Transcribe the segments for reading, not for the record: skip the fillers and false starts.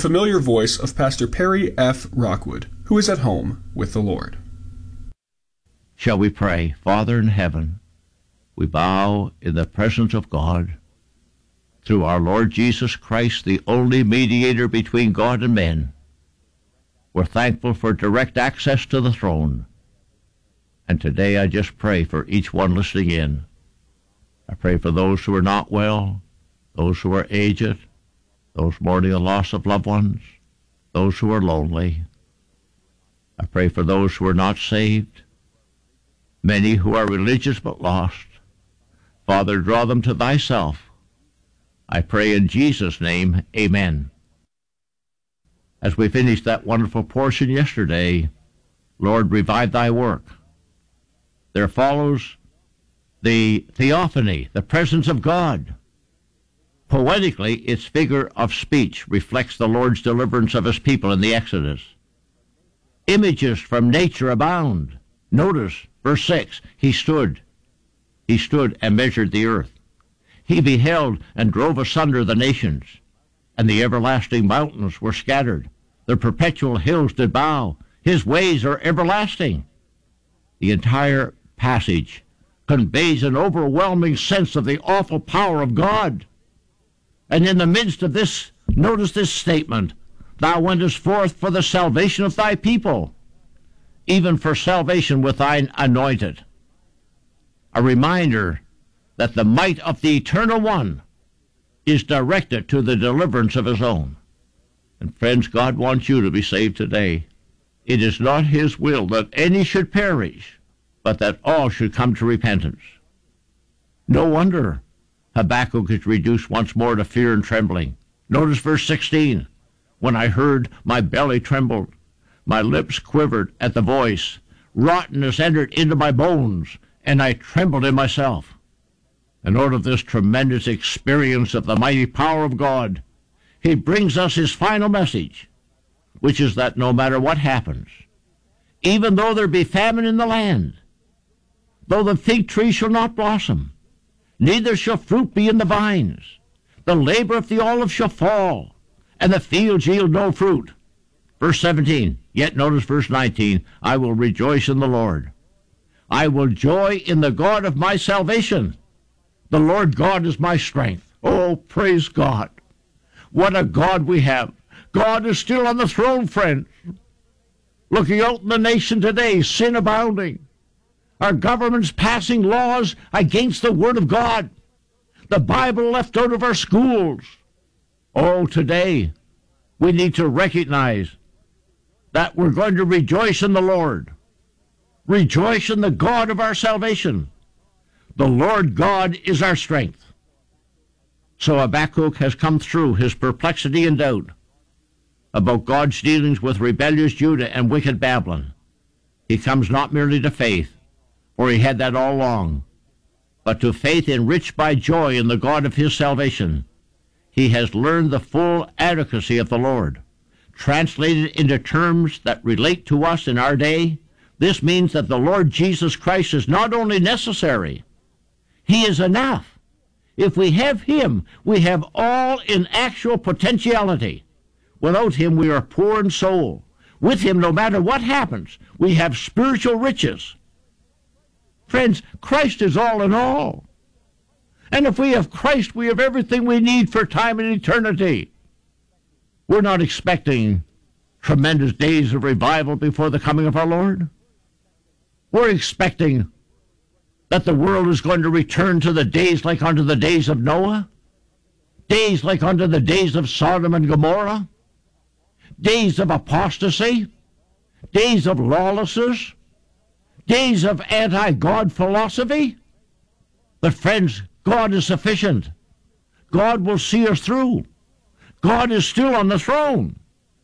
familiar voice of Pastor Perry F. Rockwood, who is at home with the Lord. Shall we pray? Father in heaven, we bow in the presence of God through our Lord Jesus Christ, the only mediator between God and men. We're thankful for direct access to the throne. And today I just pray for each one listening in. I pray for those who are not well, those who are aged, those mourning the loss of loved ones, those who are lonely. I pray for those who are not saved, many who are religious but lost. Father, draw them to thyself. I pray in Jesus' name, amen. As we finished that wonderful portion yesterday, Lord, revive thy work. There follows the theophany, the presence of God. Poetically, its figure of speech reflects the Lord's deliverance of his people in the Exodus. Images from nature abound. Notice, verse 6, he stood and measured the earth. He beheld and drove asunder the nations, and the everlasting mountains were scattered. The perpetual hills did bow. His ways are everlasting. The entire passage conveys an overwhelming sense of the awful power of God. And in the midst of this, notice this statement, thou wentest forth for the salvation of thy people, even for salvation with thine anointed. A reminder that the might of the Eternal One is directed to the deliverance of his own. And friends, God wants you to be saved today. It is not his will that any should perish, but that all should come to repentance. No wonder Habakkuk is reduced once more to fear and trembling. Notice verse 16. When I heard, my belly trembled, my lips quivered at the voice. Rottenness entered into my bones, and I trembled in myself. And out of this tremendous experience of the mighty power of God, he brings us his final message, which is that no matter what happens, even though there be famine in the land, though the fig tree shall not blossom, neither shall fruit be in the vines, the labor of the olive shall fall, and the fields yield no fruit. Verse 17, yet notice verse 19, I will rejoice in the Lord. I will joy in the God of my salvation. The Lord God is my strength. Oh, praise God. What a God we have. God is still on the throne, friends. Looking out in the nation today, sin abounding. Our government's passing laws against the Word of God. The Bible left out of our schools. Oh, today we need to recognize that we're going to rejoice in the Lord. Rejoice in the God of our salvation. The Lord God is our strength. So Habakkuk has come through his perplexity and doubt about God's dealings with rebellious Judah and wicked Babylon. He comes not merely to faith, for he had that all along, but to faith enriched by joy in the God of his salvation. He has learned the full adequacy of the Lord. Translated into terms that relate to us in our day, this means that the Lord Jesus Christ is not only necessary, he is enough. If we have him, we have all in actual potentiality. Without him, we are poor in soul. With him, no matter what happens, we have spiritual riches. Friends, Christ is all in all. And if we have Christ, we have everything we need for time and eternity. We're not expecting tremendous days of revival before the coming of our Lord. We're expecting that the world is going to return to the days like unto the days of Noah, days like unto the days of Sodom and Gomorrah, days of apostasy, days of lawlessness, days of anti-God philosophy. But friends, God is sufficient. God will see us through. God is still on the throne.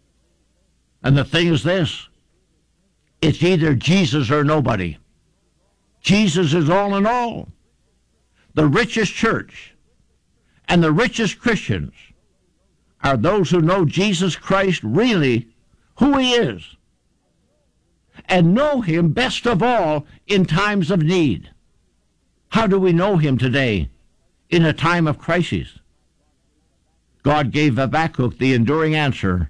And the thing is this, it's either Jesus or nobody. Jesus is all in all. The richest church and the richest Christians are those who know Jesus Christ really who he is and know him best of all in times of need. How do we know him today in a time of crisis? God gave Habakkuk the enduring answer